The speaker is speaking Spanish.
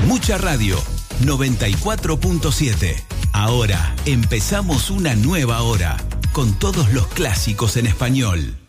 Mucha Radio 94.7. Ahora empezamos una nueva hora con todos los clásicos en español.